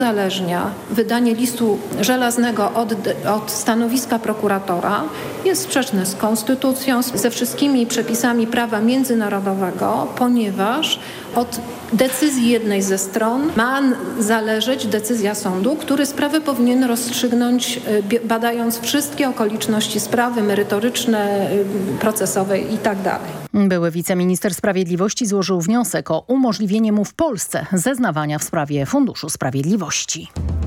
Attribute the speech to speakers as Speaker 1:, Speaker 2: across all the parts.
Speaker 1: Uzależnia wydanie listu żelaznego od stanowiska prokuratora jest sprzeczne z konstytucją, ze wszystkimi przepisami prawa międzynarodowego, ponieważ od decyzji jednej ze stron ma zależeć decyzja sądu, który sprawę powinien rozstrzygnąć, badając wszystkie okoliczności sprawy merytoryczne, procesowe itd.
Speaker 2: Były wiceminister sprawiedliwości złożył wniosek o umożliwienie mu w Polsce zeznawania w sprawie Funduszu Sprawiedliwości.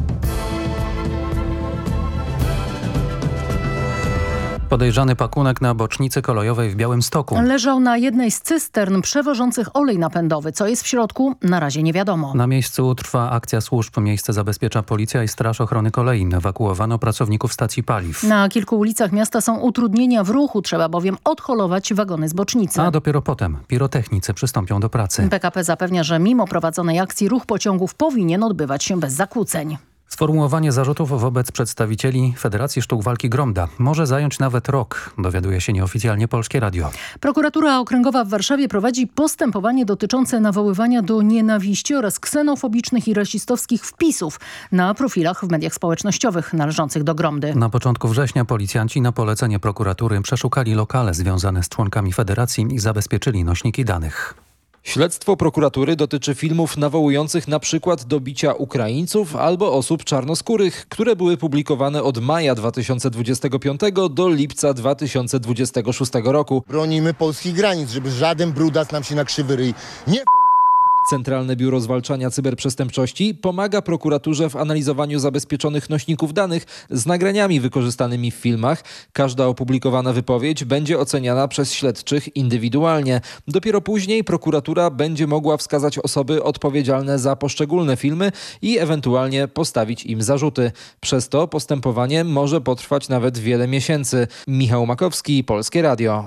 Speaker 3: Podejrzany pakunek na bocznicy kolejowej w Białymstoku.
Speaker 2: Leżał na jednej z cystern przewożących olej napędowy. Co jest w środku? Na razie nie wiadomo.
Speaker 3: Na miejscu trwa akcja służb. Miejsce zabezpiecza policja i Straż Ochrony Kolei. Ewakuowano pracowników stacji paliw.
Speaker 2: Na kilku ulicach miasta są utrudnienia w ruchu. Trzeba bowiem odholować wagony z bocznicy.
Speaker 3: A dopiero potem pirotechnicy przystąpią do pracy.
Speaker 2: PKP zapewnia, że mimo prowadzonej akcji ruch pociągów powinien odbywać się bez zakłóceń.
Speaker 3: Sformułowanie zarzutów wobec przedstawicieli Federacji Sztuk Walki Gromda może zająć nawet rok, dowiaduje się nieoficjalnie Polskie Radio.
Speaker 2: Prokuratura Okręgowa w Warszawie prowadzi postępowanie dotyczące nawoływania do nienawiści oraz ksenofobicznych i rasistowskich wpisów na profilach w mediach społecznościowych należących do Gromdy.
Speaker 3: Na początku września policjanci na polecenie prokuratury przeszukali lokale związane z członkami Federacji i zabezpieczyli nośniki danych.
Speaker 4: Śledztwo prokuratury dotyczy filmów nawołujących na przykład do bicia Ukraińców albo osób czarnoskórych, które były publikowane od maja 2025 do lipca 2026 roku.
Speaker 5: Bronimy polskich granic, żeby żaden brudas nam się na krzywy ryj nie...
Speaker 4: Centralne Biuro Zwalczania Cyberprzestępczości pomaga prokuraturze w analizowaniu zabezpieczonych nośników danych z nagraniami wykorzystanymi w filmach. Każda opublikowana wypowiedź będzie oceniana przez śledczych indywidualnie. Dopiero później prokuratura będzie mogła wskazać osoby odpowiedzialne za poszczególne filmy i ewentualnie postawić im zarzuty. Przez to postępowanie może potrwać nawet wiele miesięcy. Michał Makowski, Polskie Radio.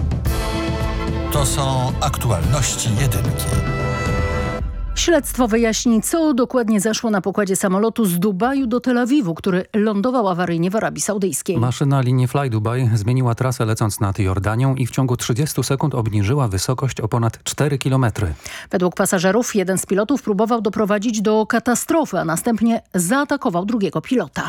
Speaker 6: To są aktualności jedynki.
Speaker 2: Śledztwo wyjaśni, co dokładnie zaszło na pokładzie samolotu z Dubaju do Tel Awiwu, który lądował awaryjnie w Arabii Saudyjskiej.
Speaker 3: Maszyna linii Fly Dubai zmieniła trasę lecąc nad Jordanią i w ciągu 30 sekund obniżyła wysokość o ponad 4 km.
Speaker 2: Według pasażerów jeden z pilotów próbował doprowadzić do katastrofy, a następnie zaatakował drugiego pilota.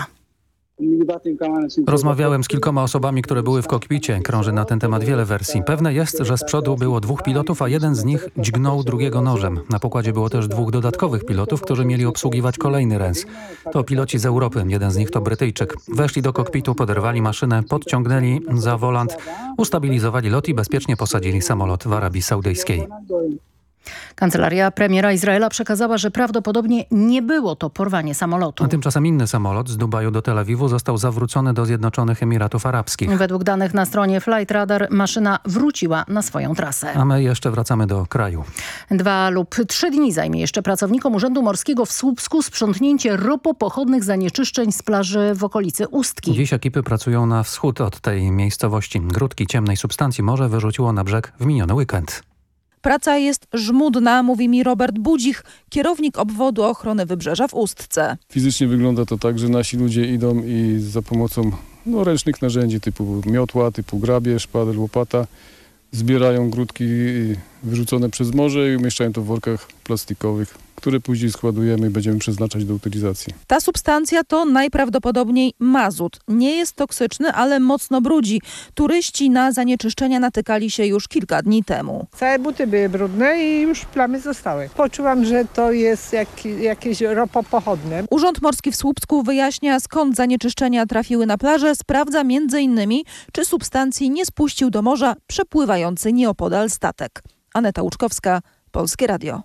Speaker 3: Rozmawiałem z kilkoma osobami, które były w kokpicie. Krąży na ten temat wiele wersji. Pewne jest, że z przodu było 2 pilotów, a jeden z nich dźgnął drugiego nożem. Na pokładzie było też 2 dodatkowych pilotów, którzy mieli obsługiwać kolejny rens. To piloci z Europy, jeden z nich to Brytyjczyk. Weszli do kokpitu, poderwali maszynę, podciągnęli za wolant, ustabilizowali lot i bezpiecznie posadzili samolot w Arabii Saudyjskiej.
Speaker 2: Kancelaria premiera Izraela przekazała, że prawdopodobnie nie było to porwanie samolotu.
Speaker 3: A tymczasem inny samolot z Dubaju do Tel Awiwu został zawrócony do Zjednoczonych Emiratów Arabskich.
Speaker 2: Według danych na stronie Flight Radar maszyna wróciła na swoją trasę.
Speaker 3: A my jeszcze wracamy do kraju.
Speaker 2: 2 lub 3 dni zajmie jeszcze pracownikom Urzędu Morskiego w Słupsku sprzątnięcie ropopochodnych zanieczyszczeń z plaży w okolicy Ustki.
Speaker 3: Dziś ekipy pracują na wschód od tej miejscowości. Grudki ciemnej substancji morze wyrzuciło na brzeg w miniony weekend.
Speaker 7: Praca jest żmudna, mówi mi Robert Budzich, kierownik obwodu ochrony wybrzeża w Ustce.
Speaker 8: Fizycznie wygląda to tak, że nasi ludzie idą i za pomocą ręcznych narzędzi typu miotła, typu grabie, szpadel, łopata zbierają grudki wyrzucone przez morze i umieszczają to w workach plastikowych, które później składujemy i będziemy przeznaczać do utylizacji.
Speaker 7: Ta substancja to najprawdopodobniej mazut. Nie jest toksyczny, ale mocno brudzi. Turyści na zanieczyszczenia natykali się już kilka dni temu.
Speaker 9: Całe buty były brudne i już plamy zostały. Poczułam, że to jest jakieś ropopochodne.
Speaker 7: Urząd Morski w Słupsku wyjaśnia, skąd zanieczyszczenia trafiły na plażę. Sprawdza m.in., czy substancji nie spuścił do morza przepływający nieopodal statek. Aneta Łuczkowska, Polskie Radio.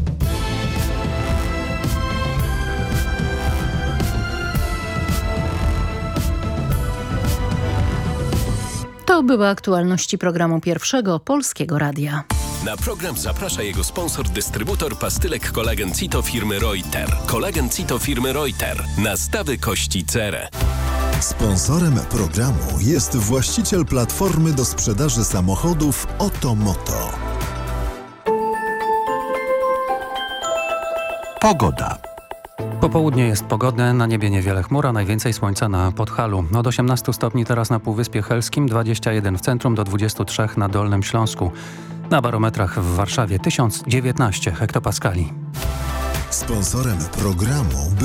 Speaker 2: To były aktualności programu Pierwszego Polskiego Radia.
Speaker 10: Na program zaprasza jego sponsor, dystrybutor pastylek Kolagen Cito firmy Reuter. Kolagen Cito firmy Reuter. Nastawy kości cerę.
Speaker 6: Sponsorem programu jest właściciel platformy do sprzedaży samochodów Otomoto. Pogoda.
Speaker 3: Popołudnie jest pogodne, na niebie niewiele chmur, a najwięcej słońca na Podhalu. Od 18 stopni teraz na Półwyspie Helskim, 21 w centrum, do 23 na Dolnym Śląsku. Na barometrach w Warszawie 1019 hektopaskali.
Speaker 6: Sponsorem programu